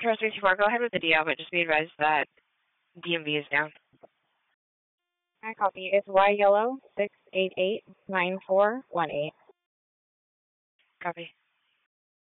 Charles 324, go ahead with the DL, but just be advised that DMV is down. I copy. It's Y Yellow 6889418. Copy.